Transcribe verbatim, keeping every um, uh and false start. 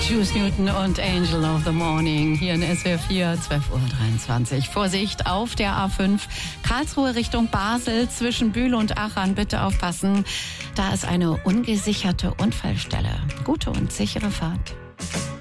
Juice Newton und Angel of the Morning hier in S W R vier, zwölf Uhr dreiundzwanzig. Vorsicht auf der A fünf, Karlsruhe Richtung Basel zwischen Bühl und Aachen. Bitte aufpassen, da ist eine ungesicherte Unfallstelle. Gute und sichere Fahrt.